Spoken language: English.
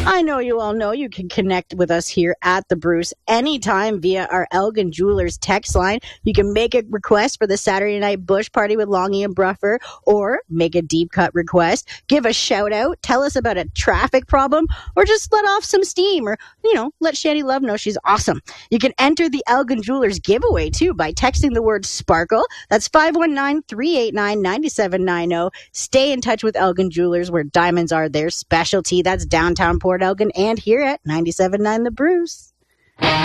I know you all know you can connect with us here at the Bruce anytime via our Elgin Jewelers text line. You can make a request for the Saturday night bush party with Longy and Bruffer, or make a deep cut request, give a shout out, tell us about a traffic problem, or just let off some steam, or, let Shanny Love know she's awesome. You can enter the Elgin Jewelers giveaway too by texting the word sparkle. That's 519-389-9790. Stay in touch with Elgin Jewelers, where diamonds are their specialty. That's downtown Port Elgin and here at 97.9 The Bruce.